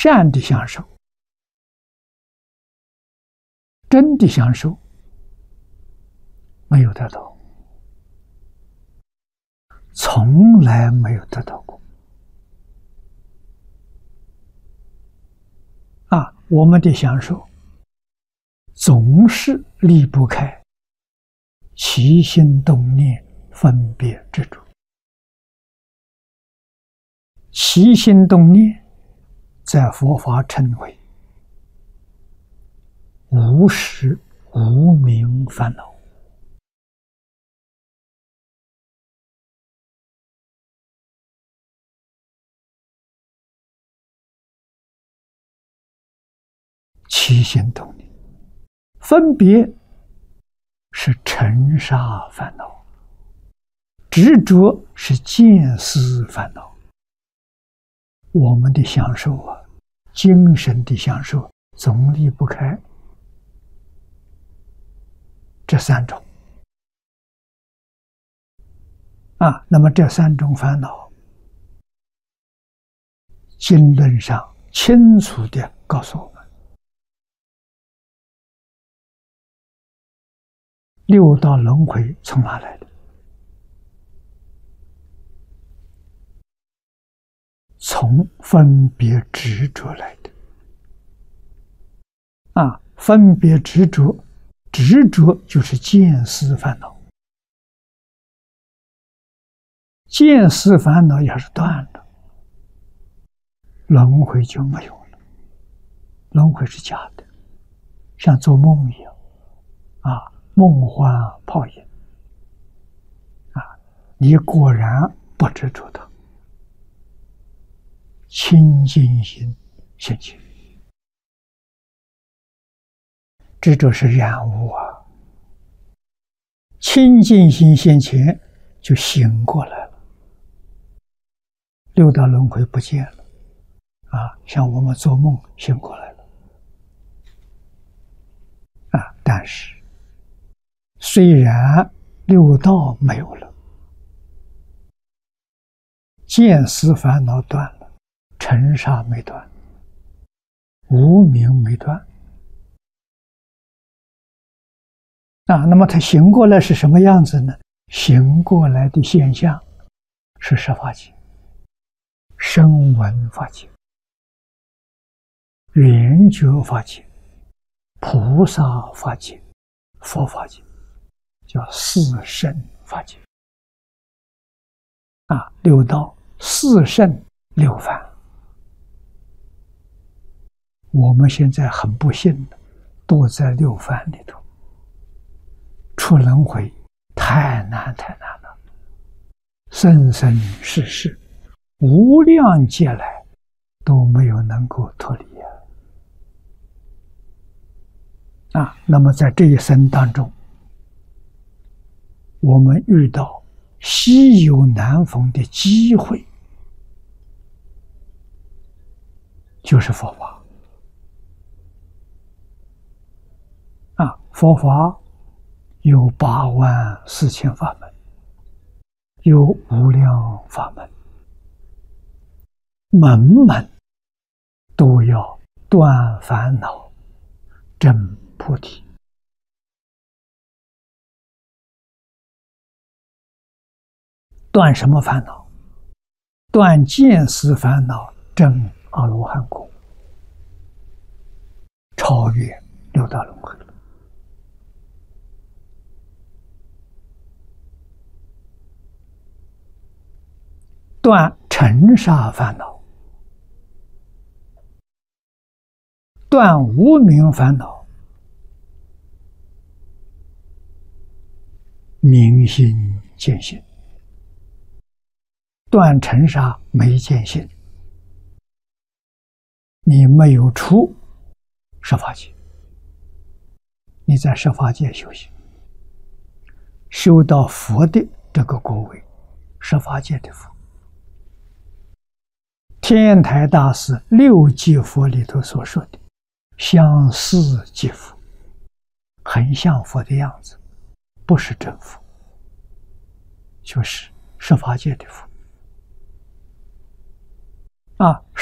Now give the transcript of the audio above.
善的享受、真的享受没有得到，从来没有得到过。我们的享受总是离不开起心动念、分别执着。起心动念在佛法称为无始无明烦恼。起心动念，分别是尘沙烦恼，执着是见思烦恼。我们的享受精神的享受总离不开这三种。那么这三种烦恼，经论上清楚地告诉我们，六道轮回从哪来的？从分别执着来的。分别执着，执着就是见思烦恼。见思烦恼要是断了，轮回就没有了。轮回是假的，像做梦一样，梦幻泡影。你果然不执着它，清净心现前。执着是染污清净心现前就醒过来了，六道轮回不见了。像我们做梦醒过来了。但是虽然六道没有了，见思烦恼断了，尘沙没断，无明没断。那么他醒过来是什么样子呢？醒过来的现象是十法界、声闻法界、缘觉法界、菩萨法界、佛法界，叫四圣法界。六道、四圣、六凡。我们现在很不幸的都在六凡里头，出轮回太难了，生生世世无量劫来都没有能够脱离那么在这一生当中，我们遇到稀有难逢的机会，就是佛法。佛法有84000法门，有无量法门，门门都要断烦恼、证菩提。断什么烦恼？断见思烦恼，证阿罗汉果，超越六道轮回。断尘沙烦恼，断无明烦恼，明心见性。断尘沙没见性，你没有出十法界，你在十法界修行，修到佛的这个果位，十法界的佛。天台大师六即佛里头所说的相似即佛，很像佛的样子，不是真佛，就是十法界的佛。